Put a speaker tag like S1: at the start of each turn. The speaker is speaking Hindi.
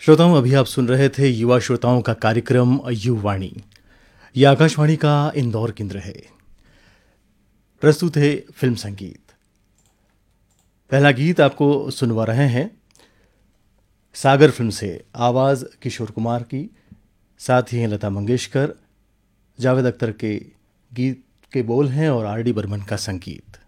S1: श्रोताओं, अभी आप सुन रहे थे युवा श्रोताओं का कार्यक्रम युवाणी। ये आकाशवाणी का इंदौर केंद्र है। प्रस्तुत है फिल्म संगीत। पहला गीत आपको सुनवा रहे हैं सागर फिल्म से। आवाज़ किशोर कुमार की, साथ ही हैं लता मंगेशकर। जावेद अख्तर के गीत के बोल हैं और आर डी बर्मन का संगीत।